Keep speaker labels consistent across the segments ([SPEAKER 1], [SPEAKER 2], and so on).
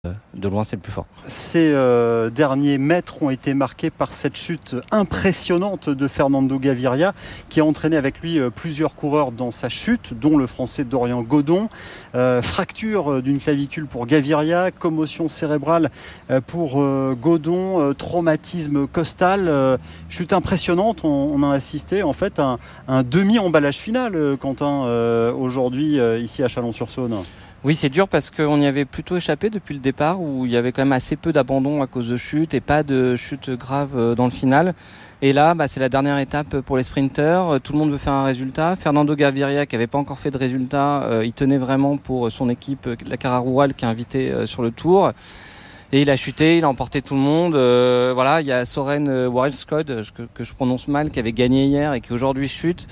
[SPEAKER 1] De loin, c'est le plus fort.
[SPEAKER 2] Ces derniers mètres ont été marqués par cette chute impressionnante de Fernando Gaviria qui a entraîné avec lui plusieurs coureurs dans sa chute, dont le Français Dorian Godon. Fracture d'une clavicule pour Gaviria, commotion cérébrale pour Godon, traumatisme costal. Chute impressionnante, on a assisté en fait à un demi-emballage final, Quentin, aujourd'hui ici à Chalon-sur-Saône.
[SPEAKER 1] Oui, c'est dur parce qu'on y avait plutôt échappé depuis le départ où il y avait quand même assez peu d'abandon à cause de chutes et pas de chutes graves dans le final. Et là, c'est la dernière étape pour les sprinteurs. Tout le monde veut faire un résultat. Fernando Gaviria, qui n'avait pas encore fait de résultat, il tenait vraiment pour son équipe, la Cara-Rural, qui est invitée sur le Tour. Et il a chuté, il a emporté tout le monde. Il y a Soren Wildskod, que je prononce mal, qui avait gagné hier et qui aujourd'hui chute.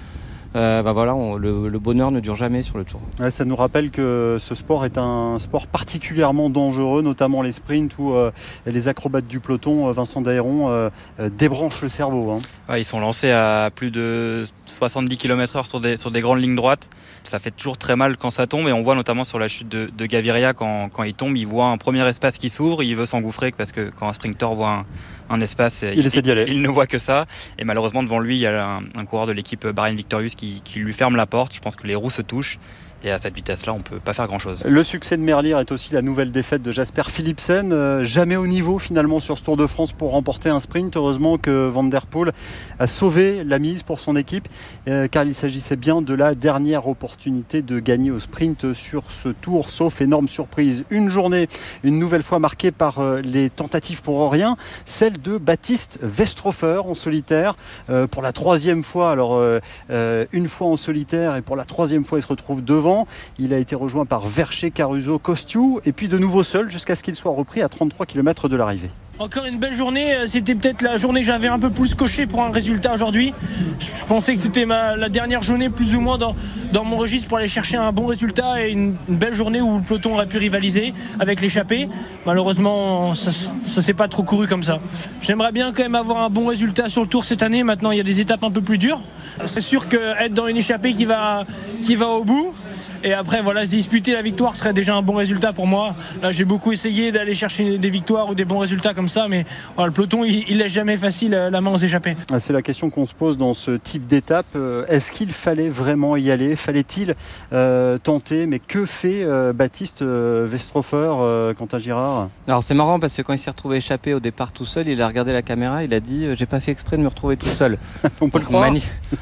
[SPEAKER 1] Le bonheur ne dure jamais sur le Tour.
[SPEAKER 2] Ouais, ça nous rappelle que ce sport est un sport particulièrement dangereux, notamment les sprints où les acrobates du peloton, Vincent Daéron, débranchent le cerveau. Hein.
[SPEAKER 3] Ouais, ils sont lancés à plus de 70 km/h sur des grandes lignes droites. Ça fait toujours très mal quand ça tombe et on voit notamment sur la chute de Gaviria quand il tombe, il voit un premier espace qui s'ouvre, il veut s'engouffrer parce que quand un sprinter voit un espace,
[SPEAKER 2] il essaie d'y aller.
[SPEAKER 3] Il ne voit que ça et malheureusement devant lui il y a un coureur de l'équipe Bahrain Victorious qui lui ferme la porte. Je pense que les roues se touchent et à cette vitesse-là on ne peut pas faire grand-chose.
[SPEAKER 2] Le succès de Merlier est aussi la nouvelle défaite de Jasper Philipsen, jamais au niveau finalement sur ce Tour de France pour remporter un sprint. Heureusement que Van der Poel a sauvé la mise pour son équipe car il s'agissait bien de la dernière opportunité de gagner au sprint sur ce Tour, sauf énorme surprise. Une journée une nouvelle fois marquée par les tentatives pour rien, celle de Baptiste Westrofer en solitaire pour la troisième fois. Alors une fois en solitaire et pour la troisième fois il se retrouve devant. Il a été rejoint par Verchet, Caruso, Kostiou et puis de nouveau seul jusqu'à ce qu'il soit repris à 33 km de l'arrivée.
[SPEAKER 4] Encore une belle journée, c'était peut-être la journée que j'avais un peu plus coché pour un résultat aujourd'hui. Je pensais que c'était la dernière journée plus ou moins dans mon registre pour aller chercher un bon résultat et une belle journée où le peloton aurait pu rivaliser avec l'échappée. Malheureusement, ça s'est pas trop couru comme ça. J'aimerais bien quand même avoir un bon résultat sur le Tour cette année. Maintenant, il y a des étapes un peu plus dures. C'est sûr qu'être dans une échappée qui va au bout, et après se disputer la victoire serait déjà un bon résultat pour moi. Là j'ai beaucoup essayé d'aller chercher des victoires ou des bons résultats comme ça, mais le peloton il laisse jamais facile la main aux échappés.
[SPEAKER 2] C'est la question qu'on se pose dans ce type d'étape. Est-ce qu'il fallait vraiment y aller? Fallait-il tenter? Mais que fait Baptiste Westrofer, Quentin Girard?
[SPEAKER 1] Alors c'est marrant parce que quand il s'est retrouvé échappé au départ tout seul, il a regardé la caméra, il a dit j'ai pas fait exprès de me retrouver tout seul.
[SPEAKER 2] On peut le croire.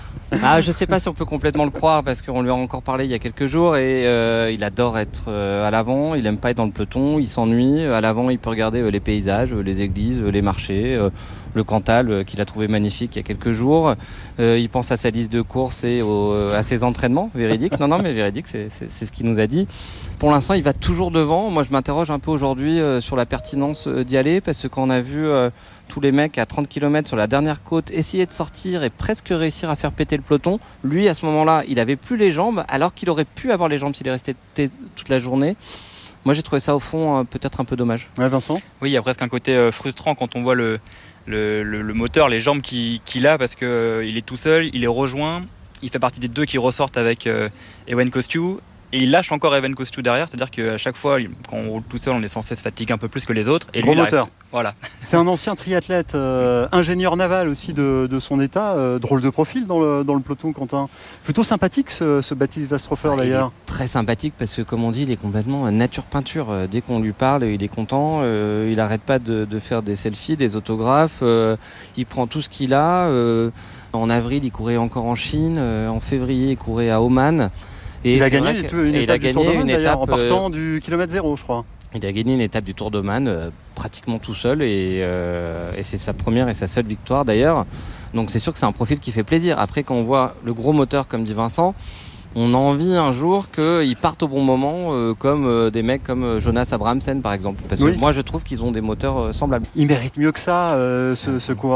[SPEAKER 1] Je sais pas si on peut complètement le croire parce qu'on lui a encore parlé il y a quelques jours et il adore être à l'avant, il aime pas être dans le peloton, il s'ennuie. À l'avant il peut regarder les paysages, les églises, les marchés, le Cantal qu'il a trouvé magnifique il y a quelques jours. Il pense à sa liste de courses et à ses entraînements, véridique. Non mais véridique, c'est ce qu'il nous a dit. Pour l'instant il va toujours devant. Moi je m'interroge un peu aujourd'hui sur la pertinence d'y aller parce que quand on a vu tous les mecs à 30 km sur la dernière côte essayer de sortir et presque réussir à faire péter le peloton, lui à ce moment-là il avait plus les jambes alors qu'il aurait pu avoir les jambes s'il est resté toute la journée. Moi j'ai trouvé ça au fond peut-être un peu dommage.
[SPEAKER 2] Ouais, Vincent?
[SPEAKER 3] Oui, il y a presque un côté frustrant quand on voit le moteur, les jambes qu'il a parce qu'il est tout seul, il est rejoint, il fait partie des deux qui ressortent avec Ewen Kostiou. Et il lâche encore Ewen Kostiou derrière, c'est-à-dire qu'à chaque fois, quand on roule tout seul, on est censé se fatiguer un peu plus que les autres. Et
[SPEAKER 2] gros
[SPEAKER 3] lui,
[SPEAKER 2] moteur.
[SPEAKER 3] Voilà.
[SPEAKER 2] C'est un ancien triathlète, ingénieur naval aussi de son état, drôle de profil dans le peloton, Quentin. Plutôt sympathique ce Baptiste Westrofer d'ailleurs.
[SPEAKER 1] Il est très sympathique parce que comme on dit, il est complètement nature peinture. Dès qu'on lui parle, il est content, il n'arrête pas de faire des selfies, des autographes, il prend tout ce qu'il a. En avril, il courait encore en Chine, en février, il courait à Oman. Et
[SPEAKER 2] il a gagné une étape du Tour d'Oman d'ailleurs, en partant du kilomètre 0 je crois.
[SPEAKER 1] Il a gagné une étape du Tour d'Oman pratiquement tout seul et c'est sa première et sa seule victoire d'ailleurs. Donc c'est sûr que c'est un profil qui fait plaisir. Après quand on voit le gros moteur comme dit Vincent, on a envie un jour qu'ils partent au bon moment comme des mecs comme Jonas Abrahamsen par exemple. Parce que moi je trouve qu'ils ont des moteurs semblables.
[SPEAKER 2] Il mérite mieux que ça ce coureur-là.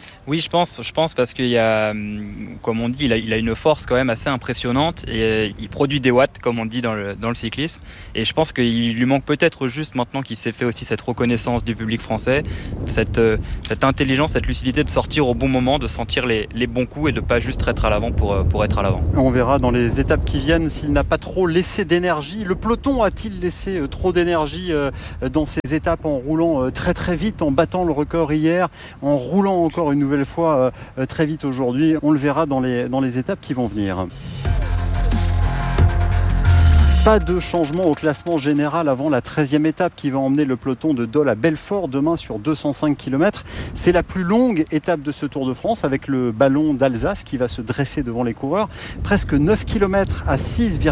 [SPEAKER 3] Oui, je pense parce qu'il y a, comme on dit, il a une force quand même assez impressionnante et il produit des watts, comme on dit dans le cyclisme. Et je pense qu'il lui manque peut-être juste maintenant qu'il s'est fait aussi cette reconnaissance du public français, cette intelligence, cette lucidité de sortir au bon moment, de sentir les bons coups et de pas juste être à l'avant pour être à l'avant.
[SPEAKER 2] On verra dans les étapes qui viennent s'il n'a pas trop laissé d'énergie. Le peloton a-t-il laissé trop d'énergie dans ces étapes en roulant très très vite, en battant le record hier, en roulant encore une nouvelle fois très vite aujourd'hui? On le verra dans les étapes qui vont venir. Pas de changement au classement général avant la 13e étape qui va emmener le peloton de Dole à Belfort demain sur 205 km. C'est la plus longue étape de ce Tour de France avec le ballon d'Alsace qui va se dresser devant les coureurs. Presque 9 km à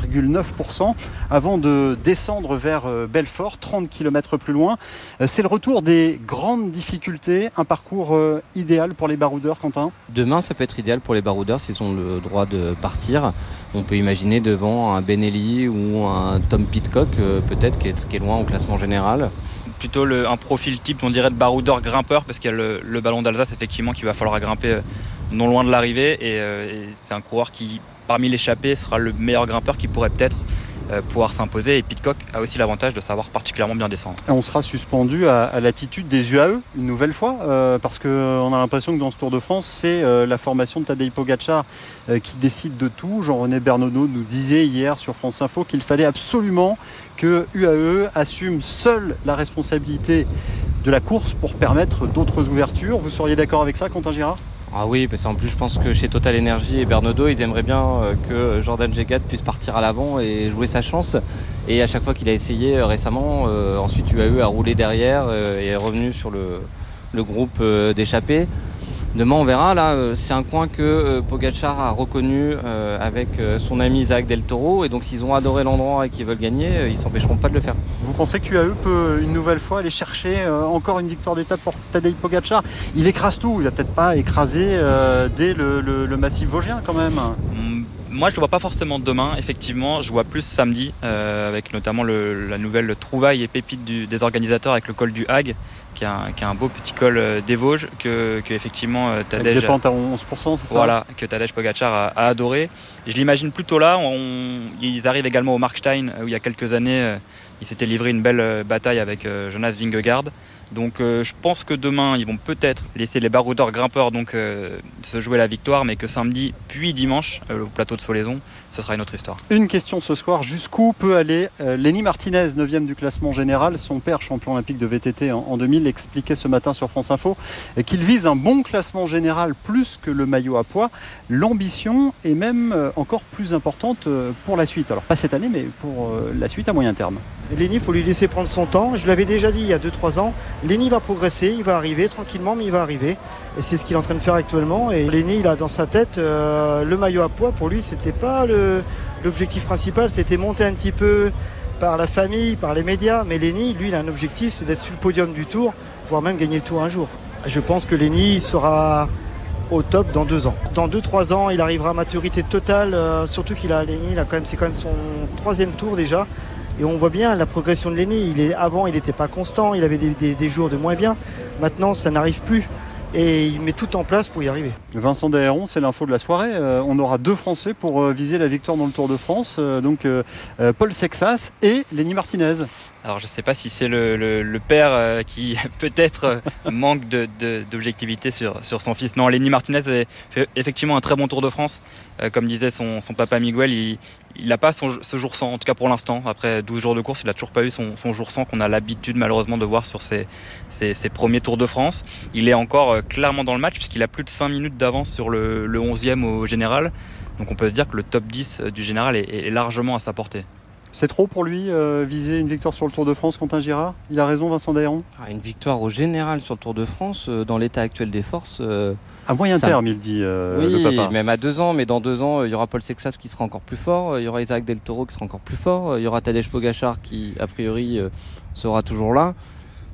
[SPEAKER 2] 6,9% avant de descendre vers Belfort, 30 km plus loin. C'est le retour des grandes difficultés, un parcours idéal pour les baroudeurs, Quentin?
[SPEAKER 1] Demain, ça peut être idéal pour les baroudeurs s'ils ont le droit de partir. On peut imaginer devant un Benelli ou un Tom Pidcock peut-être qui est loin au classement général.
[SPEAKER 3] Plutôt un profil type, on dirait, de baroudeur grimpeur, parce qu'il y a le ballon d'Alsace effectivement qu'il va falloir grimper non loin de l'arrivée et c'est un coureur qui, parmi l'échappée, sera le meilleur grimpeur qui pourrait peut-être pouvoir s'imposer, et Pidcock a aussi l'avantage de savoir particulièrement bien descendre.
[SPEAKER 2] Et on sera suspendu à l'attitude des UAE une nouvelle fois parce qu'on a l'impression que dans ce Tour de France c'est la formation de Tadej Pogačar qui décide de tout. Jean-René Bernodeau nous disait hier sur France Info qu'il fallait absolument que UAE assume seule la responsabilité de la course pour permettre d'autres ouvertures. Vous seriez d'accord avec ça, Quentin Girard ?
[SPEAKER 1] Ah oui, parce qu'en plus je pense que chez Total Energy et Bernodeau, ils aimeraient bien que Jordan Jegat puisse partir à l'avant et jouer sa chance. Et à chaque fois qu'il a essayé récemment, ensuite UAE a roulé derrière et est revenu sur le groupe d'échappés. Demain on verra, là c'est un coin que Pogačar a reconnu avec son ami Isaac Del Toro, et donc s'ils ont adoré l'endroit et qu'ils veulent gagner, ils s'empêcheront pas de le faire.
[SPEAKER 2] Vous pensez que UAE peut une nouvelle fois aller chercher encore une victoire d'étape pour Tadej Pogačar? Il écrase tout, il va peut-être pas écraser dès le massif vosgien quand même.
[SPEAKER 3] Moi je ne vois pas forcément demain, effectivement, je vois plus samedi, avec notamment la nouvelle trouvaille et pépite des organisateurs avec le col du Hague, qui est un beau petit col des Vosges que effectivement Tadej...
[SPEAKER 2] Avec des pentes à 11%, c'est ça?
[SPEAKER 3] Voilà, que Tadej Pogačar a adoré. Je l'imagine plutôt là, ils arrivent également au Markstein, où il y a quelques années, il s'était livré une belle bataille avec Jonas Vingegaard. Donc je pense que demain ils vont peut-être laisser les baroudeurs grimpeurs donc se jouer la victoire, mais que samedi puis dimanche au plateau de Solaison ce sera une autre histoire.
[SPEAKER 2] Une question ce soir, jusqu'où peut aller Lenny Martinez, 9e du classement général? Son père, champion olympique de VTT en 2000, expliquait ce matin sur France Info qu'il vise un bon classement général plus que le maillot à pois. L'ambition est même encore plus importante pour la suite, alors pas cette année mais pour la suite à moyen terme.
[SPEAKER 5] Lenny, il faut lui laisser prendre son temps. Je l'avais déjà dit il y a 2-3 ans. Lenny va progresser, il va arriver tranquillement, mais il va arriver. Et c'est ce qu'il est en train de faire actuellement. Et Lenny, il a dans sa tête le maillot à pois. Pour lui, c'était pas l'objectif principal. C'était monter un petit peu par la famille, par les médias. Mais Lenny, lui, il a un objectif, c'est d'être sur le podium du Tour, voire même gagner le Tour un jour. Je pense que Lenny sera au top dans 2 ans. Dans 2-3 ans, il arrivera à maturité totale. Surtout Lenny, c'est quand même son 3e Tour déjà. Et on voit bien la progression de Lenny. Avant, il n'était pas constant, il avait des jours de moins bien. Maintenant, ça n'arrive plus. Et il met tout en place pour y arriver.
[SPEAKER 2] Vincent Daéron, c'est l'info de la soirée. On aura 2 Français pour viser la victoire dans le Tour de France. Donc Paul Sexas et Lenny Martinez.
[SPEAKER 3] Alors je ne sais pas si c'est le père qui peut-être manque d'objectivité sur son fils. Non, Lenny Martinez fait effectivement un très bon Tour de France. Comme disait son papa Miguel, il n'a pas ce jour sans, en tout cas pour l'instant. Après 12 jours de course, il n'a toujours pas eu son jour sans qu'on a l'habitude malheureusement de voir sur ses premiers Tours de France. Il est encore clairement dans le match puisqu'il a plus de 5 minutes d'avance sur le 11e au général. Donc on peut se dire que le top 10 du général est largement à sa portée.
[SPEAKER 2] C'est trop pour lui viser une victoire sur le Tour de France, Quentin Girard? Il a raison, Vincent Daéron?
[SPEAKER 1] Une victoire au général sur le Tour de France, dans l'état actuel des forces...
[SPEAKER 2] à moyen terme, il dit le papa.
[SPEAKER 1] Oui, même à 2 ans, mais dans 2 ans, il y aura Paul Sexas qui sera encore plus fort, il y aura Isaac Del Toro qui sera encore plus fort, il y aura Tadej Pogačar qui, a priori, sera toujours là.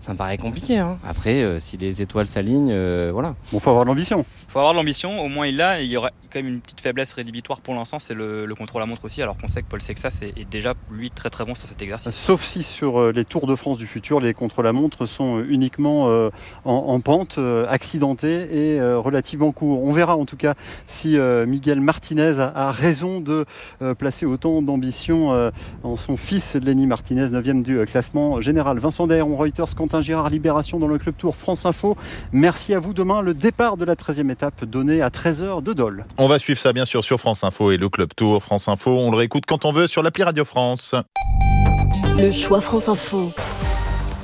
[SPEAKER 1] Ça me paraît compliqué. Après, si les étoiles s'alignent, voilà.
[SPEAKER 2] Bon, faut avoir de l'ambition.
[SPEAKER 3] Il faut avoir de l'ambition, au moins il l'a. Il y aurait quand même une petite faiblesse rédhibitoire pour l'instant, c'est le contrôle-la-montre aussi, alors qu'on sait que Paul Sexas est déjà, lui, très très bon sur cet exercice.
[SPEAKER 2] Sauf si sur les Tours de France du futur, les contre-la-montre sont uniquement en pente, accidentés et relativement courts. On verra en tout cas si Miguel Martinez a raison de placer autant d'ambition en son fils Lenny Martinez, 9e du classement général. Vincent Daéron, Reuters, Quentin Girard, Libération dans le Club Tour, France Info. Merci à vous. Demain, le départ de la 13e étape donné à 13h de Dole.
[SPEAKER 6] On va suivre ça bien sûr sur France Info et le Club Tour. France Info, on le réécoute quand on veut sur l'appli Radio France.
[SPEAKER 7] Le choix France Info.